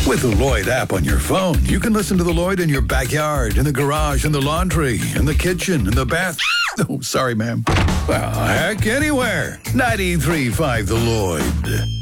With the Lloyd app on your phone, you can listen to the Lloyd in your backyard, in the garage, in the laundry, in the kitchen, in the bath. Oh, sorry, ma'am. Well, heck, anywhere. 93.5 The Lloyd.